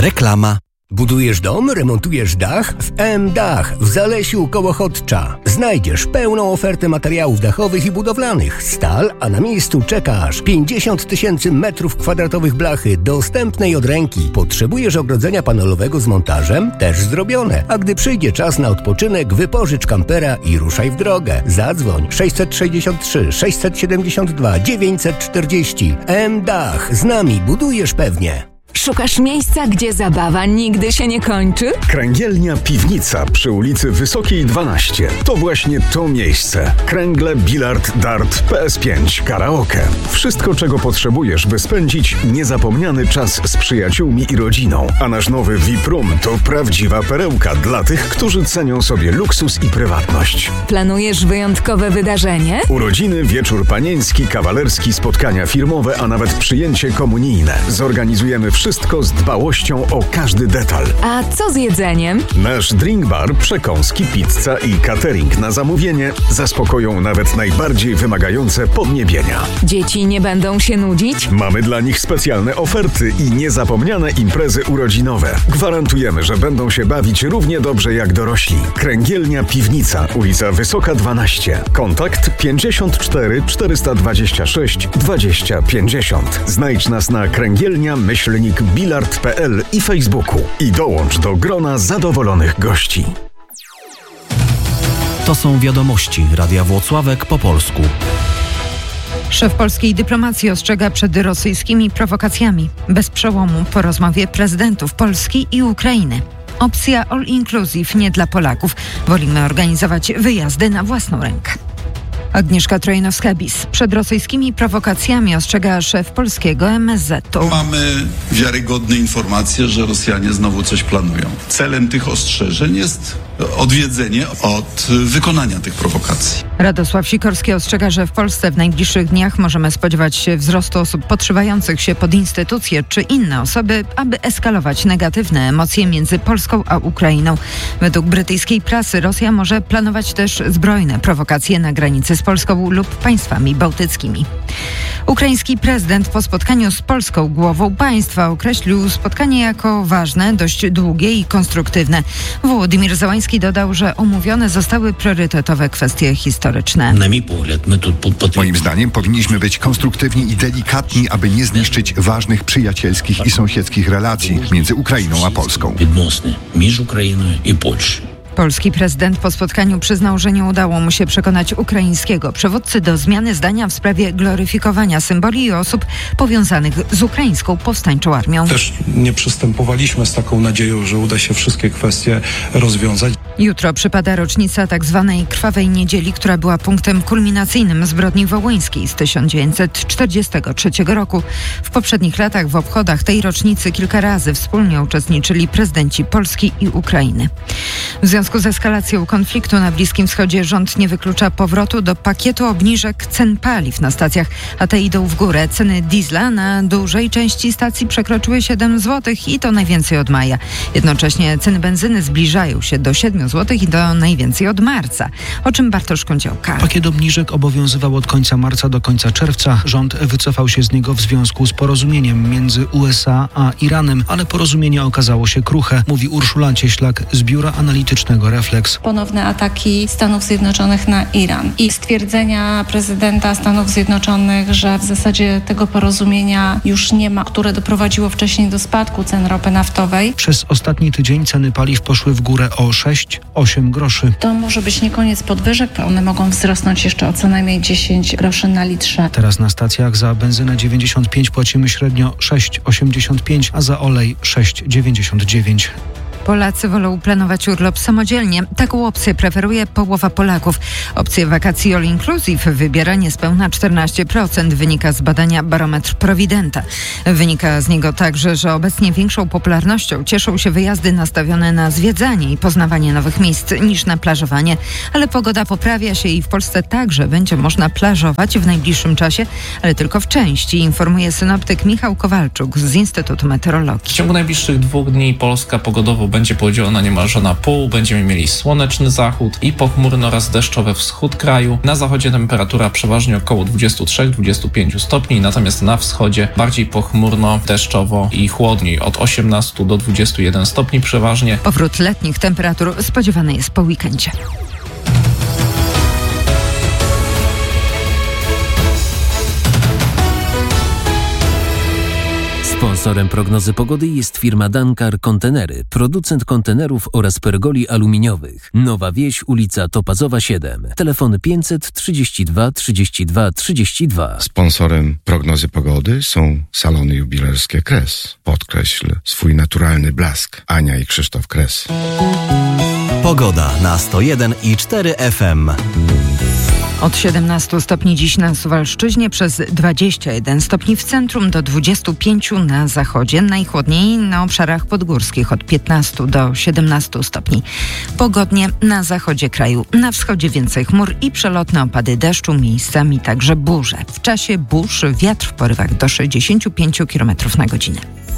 Reklama. Budujesz dom, remontujesz dach? W M-Dach w Zalesiu koło Chodcza znajdziesz pełną ofertę materiałów dachowych i budowlanych. Stal, a na miejscu czeka aż 50 000 metrów kwadratowych blachy dostępnej od ręki. Potrzebujesz ogrodzenia panelowego z montażem? Też zrobione. A gdy przyjdzie czas na odpoczynek, wypożycz kampera i ruszaj w drogę. Zadzwoń 663 672 940. M-Dach. Z nami budujesz pewnie. Szukasz miejsca, gdzie zabawa nigdy się nie kończy? Kręgielnia Piwnica przy ulicy Wysokiej 12. To właśnie to miejsce. Kręgle, bilard, dart, PS5, karaoke. Wszystko, czego potrzebujesz, by spędzić niezapomniany czas z przyjaciółmi i rodziną. A nasz nowy VIP Room to prawdziwa perełka dla tych, którzy cenią sobie luksus i prywatność. Planujesz wyjątkowe wydarzenie? Urodziny, wieczór panieński, kawalerski, spotkania firmowe, a nawet przyjęcie komunijne. Zorganizujemy wszystko z dbałością o każdy detal. A co z jedzeniem? Nasz drink bar, przekąski, pizza i catering na zamówienie zaspokoją nawet najbardziej wymagające podniebienia. Dzieci nie będą się nudzić? Mamy dla nich specjalne oferty i niezapomniane imprezy urodzinowe. Gwarantujemy, że będą się bawić równie dobrze jak dorośli. Kręgielnia Piwnica, ulica Wysoka 12. Kontakt 54 426 20 50. Znajdź nas na kręgielnia-bilard.pl i Facebooku i dołącz do grona zadowolonych gości. To są wiadomości Radia Włocławek po polsku. Szef polskiej dyplomacji ostrzega przed rosyjskimi prowokacjami. Bez przełomu po rozmowie prezydentów Polski i Ukrainy. Opcja all inclusive nie dla Polaków. Wolimy organizować wyjazdy na własną rękę. Agnieszka Trojanowska-Bis. Przed rosyjskimi prowokacjami ostrzega szef polskiego MSZ-u. Mamy wiarygodne informacje, że Rosjanie znowu coś planują. Celem tych ostrzeżeń jest odwiedzenie od wykonania tych prowokacji. Radosław Sikorski ostrzega, że w Polsce w najbliższych dniach możemy spodziewać się wzrostu osób podszywających się pod instytucje czy inne osoby, aby eskalować negatywne emocje między Polską a Ukrainą. Według brytyjskiej prasy Rosja może planować też zbrojne prowokacje na granicy z Polską lub państwami bałtyckimi. Ukraiński prezydent po spotkaniu z polską głową państwa określił spotkanie jako ważne, dość długie i konstruktywne. Wołodymyr Zełański dodał, że omówione zostały priorytetowe kwestie historyczne. Moim zdaniem powinniśmy być konstruktywni i delikatni, aby nie zniszczyć ważnych przyjacielskich i sąsiedzkich relacji między Ukrainą a Polską. Polski prezydent po spotkaniu przyznał, że nie udało mu się przekonać ukraińskiego przywódcy do zmiany zdania w sprawie gloryfikowania symboli i osób powiązanych z ukraińską powstańczą armią. Też nie przystępowaliśmy z taką nadzieją, że uda się wszystkie kwestie rozwiązać. Jutro przypada rocznica tzw. Krwawej Niedzieli, która była punktem kulminacyjnym zbrodni wołyńskiej z 1943 roku. W poprzednich latach w obchodach tej rocznicy kilka razy wspólnie uczestniczyli prezydenci Polski i Ukrainy. W związku z eskalacją konfliktu na Bliskim Wschodzie rząd nie wyklucza powrotu do pakietu obniżek cen paliw na stacjach, a te idą w górę. Ceny diesla na dużej części stacji przekroczyły 7 zł i to najwięcej od maja. Jednocześnie ceny benzyny zbliżają się do 7 zł i to najwięcej od marca. O czym Bartosz Kądziołka? Pakiet obniżek obowiązywał od końca marca do końca czerwca. Rząd wycofał się z niego w związku z porozumieniem między USA a Iranem, ale porozumienie okazało się kruche, mówi Urszula Cieślak z biura analitycznego Reflex. Ponowne ataki Stanów Zjednoczonych na Iran i stwierdzenia prezydenta Stanów Zjednoczonych, że w zasadzie tego porozumienia już nie ma, które doprowadziło wcześniej do spadku cen ropy naftowej. Przez ostatni tydzień ceny paliw poszły w górę o 6-8 groszy. To może być nie koniec podwyżek, one mogą wzrosnąć jeszcze o co najmniej 10 groszy na litrze. Teraz na stacjach za benzynę 95 płacimy średnio 6,85, a za olej 6,99. Polacy wolą planować urlop samodzielnie. Taką opcję preferuje połowa Polaków. Opcję wakacji all inclusive wybiera niespełna 14%, wynika z badania Barometr Prowidenta. Wynika z niego także, że obecnie większą popularnością cieszą się wyjazdy nastawione na zwiedzanie i poznawanie nowych miejsc niż na plażowanie. Ale pogoda poprawia się i w Polsce także będzie można plażować w najbliższym czasie, ale tylko w części, informuje synoptyk Michał Kowalczuk z Instytutu Meteorologii. W ciągu najbliższych 2 dni Polska pogodowo będzie podzielona niemalże na pół. Będziemy mieli słoneczny zachód i pochmurny oraz deszczowy wschód kraju. Na zachodzie temperatura przeważnie około 23-25 stopni, natomiast na wschodzie bardziej pochmurno, deszczowo i chłodniej, od 18 do 21 stopni przeważnie. Powrót letnich temperatur spodziewany jest po weekendzie. Sponsorem prognozy pogody jest firma Dankar Kontenery, producent kontenerów oraz pergoli aluminiowych. Nowa Wieś, ulica Topazowa 7. Telefon 532 32 32. Sponsorem prognozy pogody są salony jubilerskie Kres. Podkreśl swój naturalny blask. Ania i Krzysztof Kres. Pogoda na 101,4 FM. Od 17 stopni dziś na Suwalszczyźnie, przez 21 stopni w centrum, do 25 na zachodzie. Najchłodniej na obszarach podgórskich od 15 do 17 stopni. Pogodnie na zachodzie kraju. Na wschodzie więcej chmur i przelotne opady deszczu, miejscami także burze. W czasie burz wiatr w porywach do 65 km na godzinę.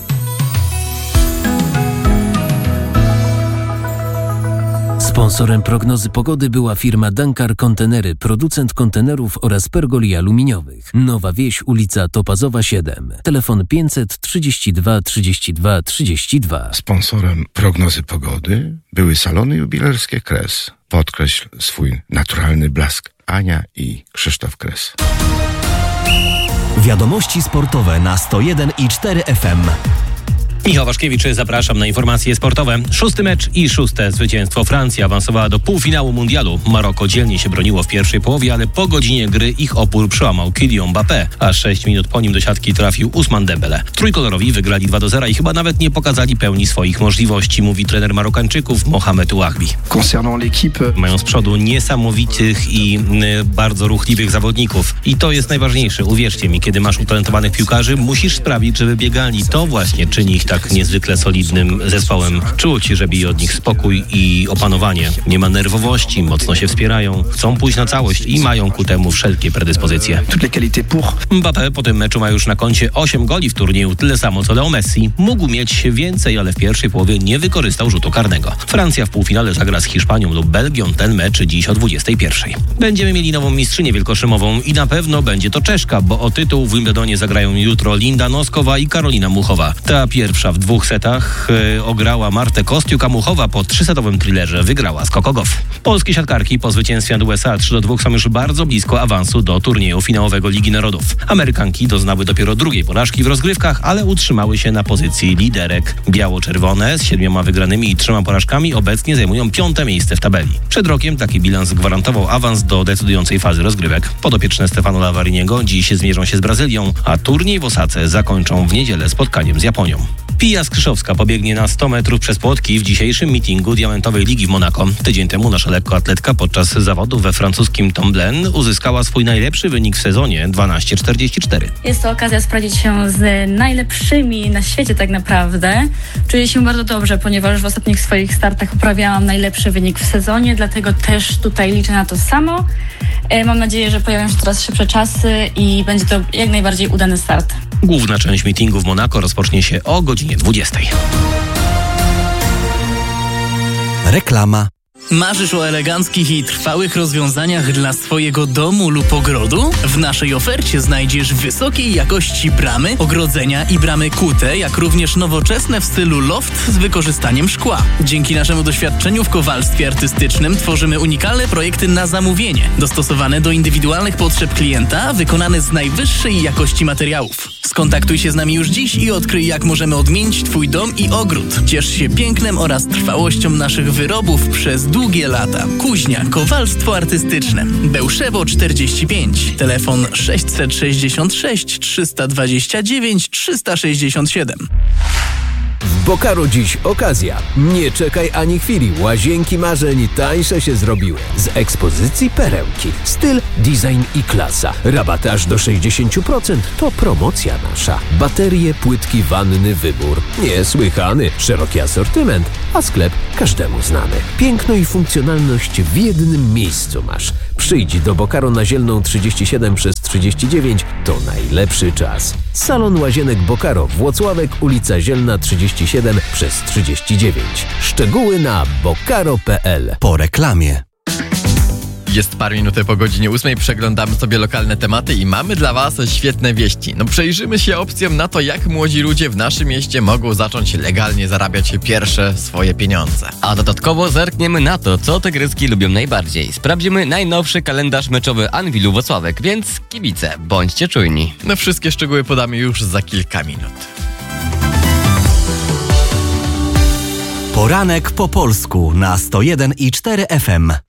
Sponsorem prognozy pogody była firma Dankar Kontenery, producent kontenerów oraz pergoli aluminiowych. Nowa Wieś, ulica Topazowa 7. Telefon 532 32 32. Sponsorem prognozy pogody były salony jubilerskie Kres. Podkreśl swój naturalny blask. Ania i Krzysztof Kres. Wiadomości sportowe na 101,4 FM. Michał Waszkiewicz, zapraszam na informacje sportowe. 6. mecz i 6. zwycięstwo. Francja awansowała do półfinału mundialu. Maroko dzielnie się broniło w pierwszej połowie, ale po godzinie gry ich opór przełamał Kylian Mbappé, a 6 minut po nim do siatki trafił Ousmane Dembélé. Trójkolorowi wygrali 2-0 i chyba nawet nie pokazali pełni swoich możliwości, mówi trener Marokańczyków Mohamed Ouahbi. Mają z przodu niesamowitych i bardzo ruchliwych zawodników. I to jest najważniejsze, uwierzcie mi, kiedy masz utalentowanych piłkarzy, musisz sprawić, żeby biegali. To właśnie czyni ich tak niezwykle solidnym zespołem. Czuć, że bije od nich spokój i opanowanie. Nie ma nerwowości, mocno się wspierają, chcą pójść na całość i mają ku temu wszelkie predyspozycje. Mbappé po tym meczu ma już na koncie 8 goli w turnieju, tyle samo co Leo Messi. Mógł mieć więcej, ale w pierwszej połowie nie wykorzystał rzutu karnego. Francja w półfinale zagra z Hiszpanią lub Belgią, ten mecz dziś o 21:00. Będziemy mieli nową mistrzynię wielkoszymową i na pewno będzie to Czeszka, bo o tytuł w Wimbledonie zagrają jutro Linda Noskowa i Karolina Muchowa. Ta pierwsza w 2 setach ograła Martę Kostiuk, a Muchowa po 3-setowym thrillerze wygrała z Coco Gauff. Polskie siatkarki po zwycięstwie nad USA 3-2 są już bardzo blisko awansu do turnieju finałowego Ligi Narodów. Amerykanki doznały dopiero drugiej porażki w rozgrywkach, ale utrzymały się na pozycji liderek. Biało-czerwone z 7 wygranymi i 3 porażkami obecnie zajmują 5. miejsce w tabeli. Przed rokiem taki bilans gwarantował awans do decydującej fazy rozgrywek. Podopieczne Stefano Lavariniego dziś zmierzą się z Brazylią, a turniej w Osace zakończą w niedzielę spotkaniem z Japonią. Pia Skrzyszowska pobiegnie na 100 metrów przez płotki w dzisiejszym meetingu Diamentowej Ligi w Monako. Tydzień temu nasza lekkoatletka podczas zawodów we francuskim Tomblain uzyskała swój najlepszy wynik w sezonie 12:44. Jest to okazja sprawdzić się z najlepszymi na świecie tak naprawdę. Czuję się bardzo dobrze, ponieważ w ostatnich swoich startach uprawiałam najlepszy wynik w sezonie, dlatego też tutaj liczę na to samo. Mam nadzieję, że pojawią się coraz szybsze czasy i będzie to jak najbardziej udany start. Główna część meetingu w Monako rozpocznie się o godzinie 20:00. Reklama. Marzysz o eleganckich i trwałych rozwiązaniach dla swojego domu lub ogrodu? W naszej ofercie znajdziesz wysokiej jakości bramy, ogrodzenia i bramy kute, jak również nowoczesne w stylu loft z wykorzystaniem szkła. Dzięki naszemu doświadczeniu w kowalstwie artystycznym tworzymy unikalne projekty na zamówienie, dostosowane do indywidualnych potrzeb klienta, wykonane z najwyższej jakości materiałów. Skontaktuj się z nami już dziś i odkryj, jak możemy odmienić Twój dom i ogród. Ciesz się pięknem oraz trwałością naszych wyrobów przez długie lata. Kuźnia, kowalstwo artystyczne. Bełszewo 45. Telefon 666 329 367. W Bokaro dziś okazja. Nie czekaj ani chwili. Łazienki marzeń tańsze się zrobiły. Z ekspozycji perełki. Styl, design i klasa. Rabaty aż do 60%. To promocja nasza. Baterie, płytki, wanny, wybór. Niesłychany. Szeroki asortyment. A sklep każdemu znany. Piękno i funkcjonalność w jednym miejscu masz. Przyjdź do Bokaro na Zielną 37/39, to najlepszy czas. Salon Łazienek Bokaro, Włocławek, ulica Zielna 37/39. Szczegóły na bokaro.pl. Po reklamie. Jest parę minut po godzinie 8, przeglądamy sobie lokalne tematy i mamy dla Was świetne wieści. Przyjrzymy się opcjom na to, jak młodzi ludzie w naszym mieście mogą zacząć legalnie zarabiać pierwsze swoje pieniądze. A dodatkowo zerkniemy na to, co tygryski lubią najbardziej. Sprawdzimy najnowszy kalendarz meczowy Anwilu Włocławek, więc kibice, bądźcie czujni. Wszystkie szczegóły podamy już za kilka minut. Poranek po polsku na 101,4 FM.